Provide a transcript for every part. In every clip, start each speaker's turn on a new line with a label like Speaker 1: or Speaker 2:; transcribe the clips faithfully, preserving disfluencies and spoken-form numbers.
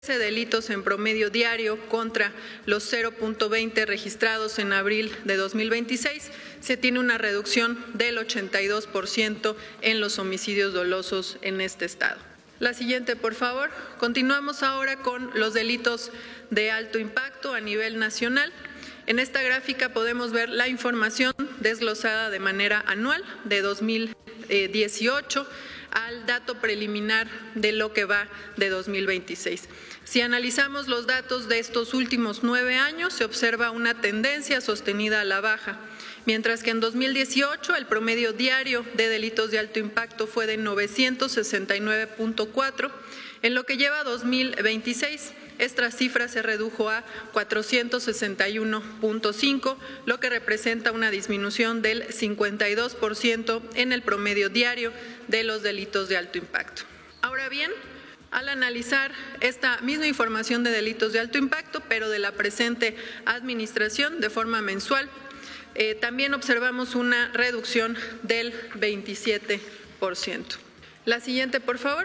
Speaker 1: delitos en promedio diario contra los cero punto veinte registrados en abril de dos mil veintiséis, se tiene una reducción del ochenta y dos por ciento en los homicidios dolosos en este estado. La siguiente, por favor. Continuamos ahora con los delitos de alto impacto a nivel nacional. En esta gráfica podemos ver la información desglosada de manera anual de dos mil dieciocho al dato preliminar de lo que va de dos mil veintiséis. Si analizamos los datos de estos últimos nueve años, se observa una tendencia sostenida a la baja, mientras que en dos mil dieciocho el promedio diario de delitos de alto impacto fue de novecientos sesenta y nueve punto cuatro, en lo que lleva dos mil veintiséis. Esta cifra se redujo a cuatrocientos sesenta y uno punto cinco, lo que representa una disminución del cincuenta y dos por ciento en el promedio diario de los delitos de alto impacto. Ahora bien, al analizar esta misma información de delitos de alto impacto, pero de la presente administración de forma mensual, eh, también observamos una reducción del veintisiete por ciento. La siguiente, por favor.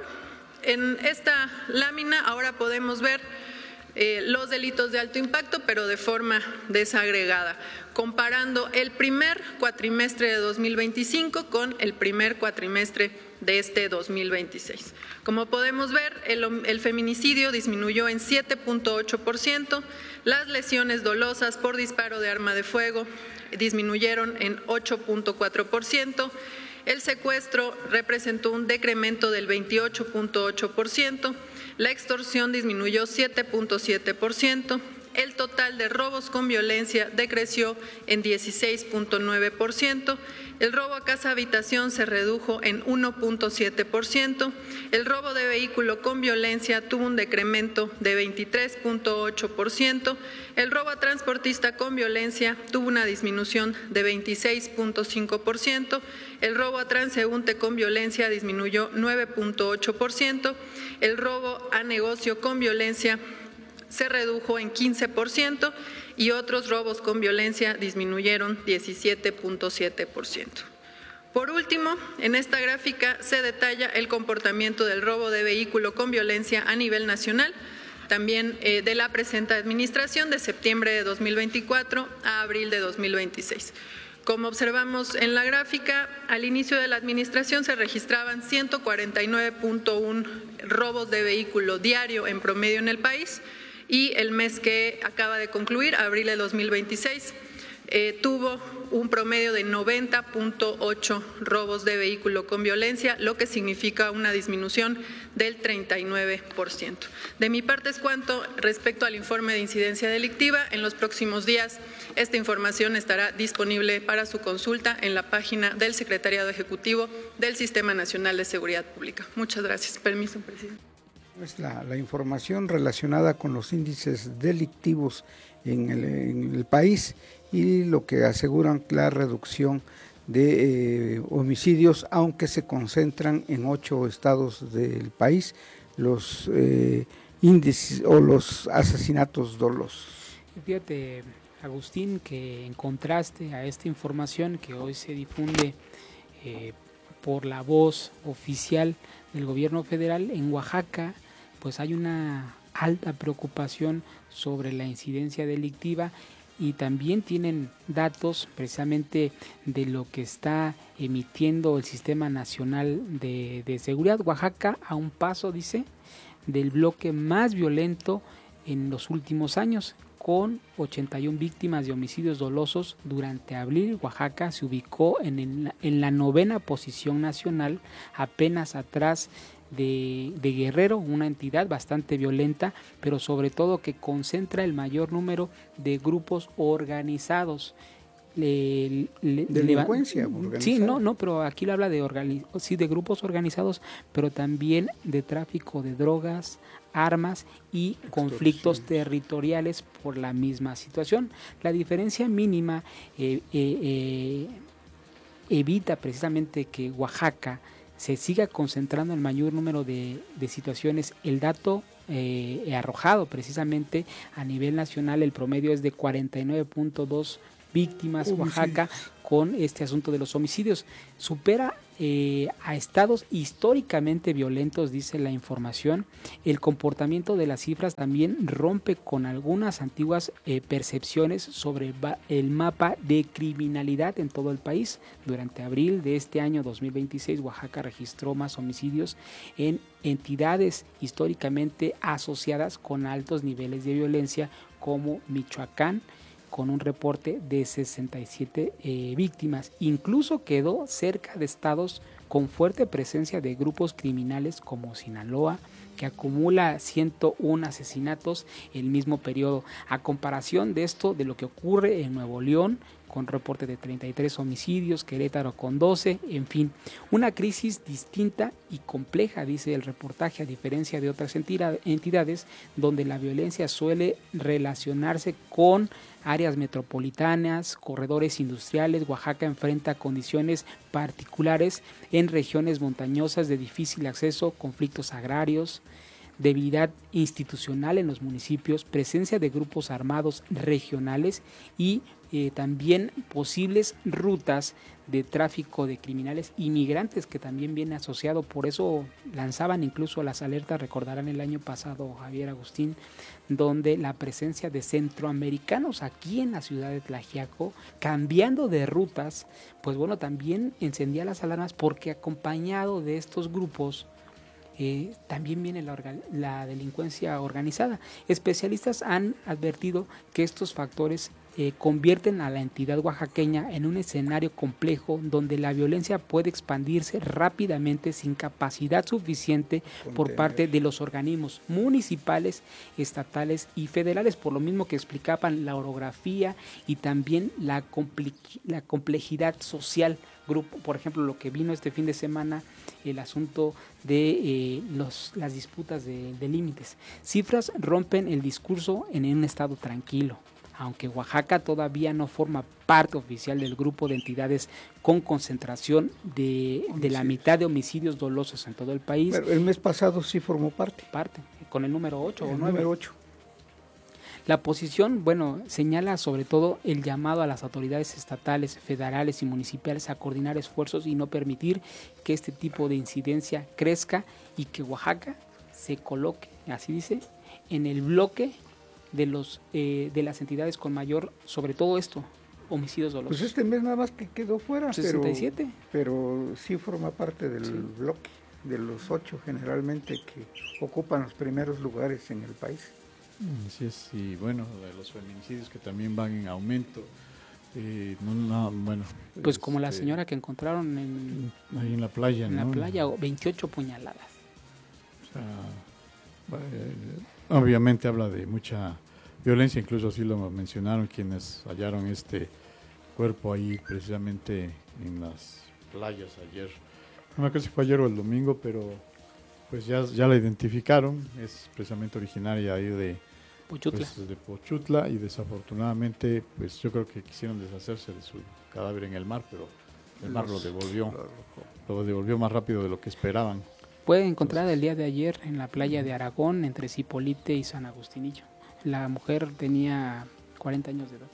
Speaker 1: En esta lámina ahora podemos ver eh, los delitos de alto impacto, pero de forma desagregada, comparando el primer cuatrimestre de dos mil veinticinco con el primer cuatrimestre de este dos mil veintiséis. Como podemos ver, el, el feminicidio disminuyó en siete punto ocho por ciento, las lesiones dolosas por disparo de arma de fuego disminuyeron en ocho punto cuatro por ciento, el secuestro representó un decremento del veintiocho punto ocho por ciento, la extorsión disminuyó siete punto siete por ciento, el total de robos con violencia decreció en dieciséis punto nueve por ciento, el robo a casa habitación se redujo en uno punto siete por ciento, el robo de vehículo con violencia tuvo un decremento de veintitrés punto ocho por ciento, el robo a transportista con violencia tuvo una disminución de veintiséis punto cinco por ciento, el robo a transeúnte con violencia disminuyó nueve punto ocho por ciento, el robo a negocio con violencia se redujo en quince por ciento y otros robos con violencia disminuyeron diecisiete punto siete por ciento. Por último, en esta gráfica se detalla el comportamiento del robo de vehículo con violencia a nivel nacional, también eh, de la presente administración de septiembre de dos mil veinticuatro a abril de dos mil veintiséis. Como observamos en la gráfica, al inicio de la administración se registraban ciento cuarenta y nueve punto uno robos de vehículo diario en promedio en el país, y el mes que acaba de concluir, abril de dos mil veintiséis, eh, tuvo un promedio de noventa punto ocho robos de vehículo con violencia, lo que significa una disminución del treinta y nueve por ciento. De mi parte es cuanto respecto al informe de incidencia delictiva. En los próximos días esta información estará disponible para su consulta en la página del Secretariado Ejecutivo del Sistema Nacional de Seguridad Pública. Muchas gracias. Permiso, presidente.
Speaker 2: Es la, la información relacionada con los índices delictivos en el, en el país y lo que aseguran la reducción de eh, homicidios, aunque se concentran en ocho estados del país los eh, índices o los asesinatos dolosos.
Speaker 3: Fíjate, Agustín, que en contraste a esta información que hoy se difunde eh, por la voz oficial del gobierno federal, en Oaxaca pues hay una alta preocupación sobre la incidencia delictiva y también tienen datos precisamente de lo que está emitiendo el Sistema Nacional de, de Seguridad. Oaxaca a un paso, dice, del bloque más violento en los últimos años, con ochenta y una víctimas de homicidios dolosos durante abril. Oaxaca se ubicó en, el, en la novena posición nacional, apenas atrás de, de Guerrero, una entidad bastante violenta, pero sobre todo que concentra el mayor número de grupos organizados. Le, le,
Speaker 2: delincuencia organizada.
Speaker 3: Sí, no, no, pero aquí lo habla de organi sí, de grupos organizados, pero también de tráfico de drogas, armas y conflictos territoriales por la misma situación. La diferencia mínima eh, eh, eh, evita precisamente que Oaxaca se siga concentrando el mayor número de, de situaciones. El dato eh, arrojado precisamente a nivel nacional, el promedio es de cuarenta y nueve punto dos víctimas. Homicidios. Oaxaca, con este asunto de los homicidios, supera eh, a estados históricamente violentos, dice la información. El comportamiento de las cifras también rompe con algunas antiguas eh, percepciones sobre el mapa de criminalidad en todo el país. Durante abril de este año dos mil veintiséis, Oaxaca registró más homicidios en entidades históricamente asociadas con altos niveles de violencia, como Michoacán, con un reporte de sesenta y siete eh, víctimas. Incluso quedó cerca de estados con fuerte presencia de grupos criminales como Sinaloa, que acumula ciento uno asesinatos en el mismo periodo. A comparación de esto, de lo que ocurre en Nuevo León, con reporte de treinta y tres homicidios, Querétaro con doce, en fin, una crisis distinta y compleja, dice el reportaje, a diferencia de otras entidades donde la violencia suele relacionarse con áreas metropolitanas, corredores industriales. Oaxaca enfrenta condiciones particulares en regiones montañosas de difícil acceso, conflictos agrarios, debilidad institucional en los municipios, presencia de grupos armados regionales y eh, también posibles rutas de tráfico de criminales inmigrantes, que también viene asociado. Por eso lanzaban incluso las alertas, recordarán el año pasado, Javier Agustín, donde la presencia de centroamericanos aquí en la ciudad de Tlaxiaco, cambiando de rutas, pues bueno, también encendía las alarmas, porque acompañado de estos grupos Eh, también viene la, la delincuencia organizada. Especialistas han advertido que estos factores eh, convierten a la entidad oaxaqueña en un escenario complejo donde la violencia puede expandirse rápidamente sin capacidad suficiente por parte de los organismos municipales, estatales y federales, por lo mismo que explicaban la orografía y también la, comple la complejidad social. Grupo, por ejemplo, lo que vino este fin de semana, el asunto de eh, los, las disputas de, de límites. Cifras rompen el discurso en un estado tranquilo. Aunque Oaxaca todavía no forma parte oficial del grupo de entidades con concentración de, de la mitad de homicidios dolosos en todo el país.
Speaker 2: Pero el mes pasado sí formó parte.
Speaker 3: Parte, con el número ocho
Speaker 2: el
Speaker 3: o nueve.
Speaker 2: Número ocho.
Speaker 3: La posición, bueno, señala sobre todo el llamado a las autoridades estatales, federales y municipales a coordinar esfuerzos y no permitir que este tipo de incidencia crezca y que Oaxaca se coloque, así dice, en el bloque de los eh, de las entidades con mayor, sobre todo esto, homicidios dolosos.
Speaker 2: Pues este mes nada más que quedó fuera,
Speaker 3: sesenta y siete.
Speaker 2: Pero, pero sí forma parte del
Speaker 3: sí.
Speaker 2: bloque de los ocho generalmente que ocupan los primeros lugares en el país.
Speaker 4: Así es, y bueno, de los feminicidios que también van en aumento. Eh, no, no, bueno,
Speaker 3: pues como
Speaker 4: este,
Speaker 3: la señora que encontraron en,
Speaker 4: ahí en la playa,
Speaker 3: en
Speaker 4: ¿no?
Speaker 3: la playa, veintiocho puñaladas.
Speaker 4: O sea, eh, obviamente habla de mucha violencia, incluso así lo mencionaron quienes hallaron este cuerpo ahí precisamente en las playas ayer. No me acuerdo si fue ayer o el domingo, pero pues ya, ya la identificaron, es precisamente originaria ahí de
Speaker 3: Pochutla.
Speaker 4: Pues, de Pochutla, y desafortunadamente pues yo creo que quisieron deshacerse de su cadáver en el mar, pero el mar lo devolvió, lo devolvió más rápido de lo que esperaban.
Speaker 3: Fue encontrada el día de ayer en la playa de Aragón, entre Cipolite y San Agustinillo. La mujer tenía cuarenta años de edad.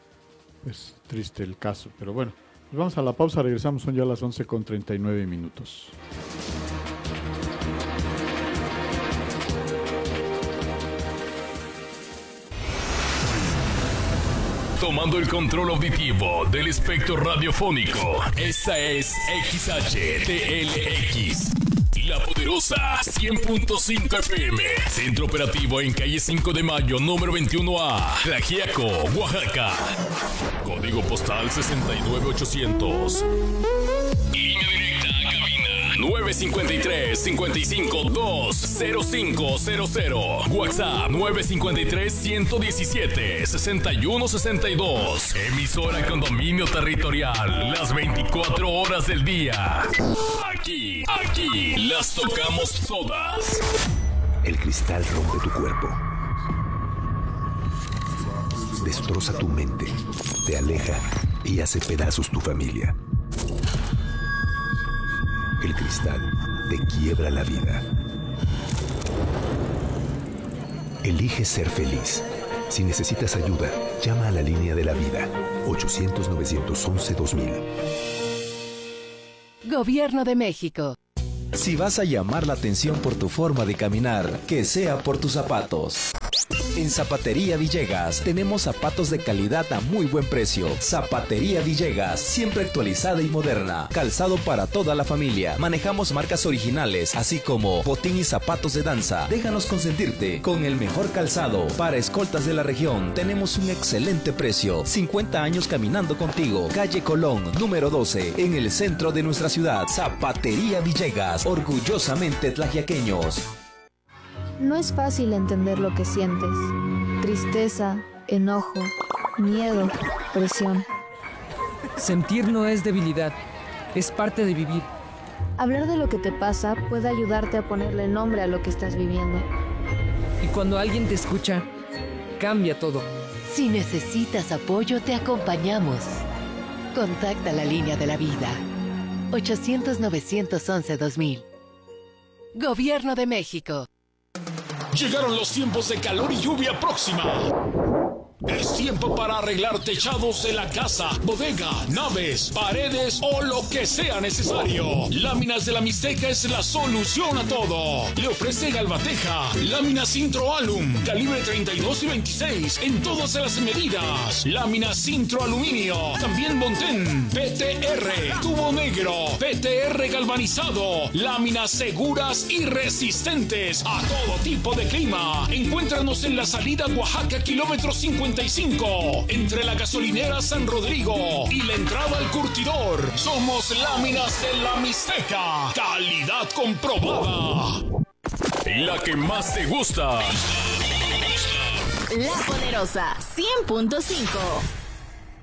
Speaker 4: Pues triste el caso, pero bueno, pues vamos a la pausa, regresamos, son ya las once con treinta y nueve minutos.
Speaker 5: Tomando el control auditivo del espectro radiofónico. Esta es X H T L X, La Poderosa cien punto cinco F M. Centro operativo en calle cinco de mayo, número veintiuno A, Tlaxiaco, Oaxaca. Código postal sesenta y nueve ochocientos. Línea directa a cabina nueve cinco tres, cinco cinco dos, cero cinco cero cero. WhatsApp nueve cinco tres, uno uno siete, seis uno seis dos. Emisora con dominio territorial las veinticuatro horas del día. Aquí, aquí las tocamos todas.
Speaker 6: El cristal rompe tu cuerpo, destroza tu mente, te aleja y hace pedazos tu familia. El cristal te quiebra la vida. Elige ser feliz. Si necesitas ayuda, llama a la línea de la vida, ochocientos, novecientos once, dos mil.
Speaker 7: Gobierno de México.
Speaker 8: Si vas a llamar la atención por tu forma de caminar, que sea por tus zapatos. En Zapatería Villegas tenemos zapatos de calidad a muy buen precio. Zapatería Villegas, siempre actualizada y moderna. Calzado para toda la familia. Manejamos marcas originales, así como botín y zapatos de danza. Déjanos consentirte con el mejor calzado. Para escoltas de la región, tenemos un excelente precio. cincuenta años caminando contigo. Calle Colón, número doce, en el centro de nuestra ciudad. Zapatería Villegas, orgullosamente tlaxiaqueños.
Speaker 9: No es fácil entender lo que sientes. Tristeza, enojo, miedo, presión.
Speaker 10: Sentir no es debilidad, es parte de vivir.
Speaker 9: Hablar de lo que te pasa puede ayudarte a ponerle nombre a lo que estás viviendo.
Speaker 10: Y cuando alguien te escucha, cambia todo.
Speaker 7: Si necesitas apoyo, te acompañamos. Contacta la línea de la vida. ochocientos, novecientos once, dos mil. Gobierno de México.
Speaker 5: Llegaron los tiempos de calor y lluvia próxima. Es tiempo para arreglar techados de la casa, bodega, naves, paredes o lo que sea necesario. Láminas de la Mixteca es la solución a todo. Le ofrece Galvateja, láminas Intro-Alum, calibre treinta y dos y veintiséis en todas las medidas. Láminas Intro-Aluminio, también Montén, P T R, tubo negro, P T R galvanizado, láminas seguras y resistentes a todo tipo de clima. Encuéntranos en la salida Oaxaca, kilómetro cincuenta y cinco, entre la gasolinera San Rodrigo y la entrada al curtidor. Somos Láminas de la Mixteca, calidad comprobada. La que más te gusta.
Speaker 7: La Poderosa cien punto cinco.